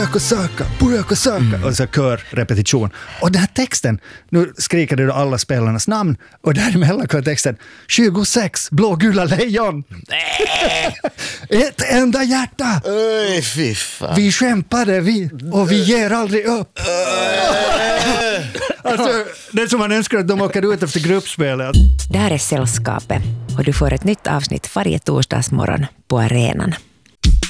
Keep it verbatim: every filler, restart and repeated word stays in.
Söka, börja söka. Mm. Och så körrepetition. Och den här texten, nu skriker det då alla spelarnas namn, och däremellan kör texten tjugosex blågula lejon. Ett enda hjärta. Öj, fy fan. Vi kämpade, vi, och vi ger aldrig upp. Alltså, det är som man önskar att de åker ut efter gruppspelet. Där är Sällskapet, och du får ett nytt avsnitt varje torsdagsmorgon på arenan.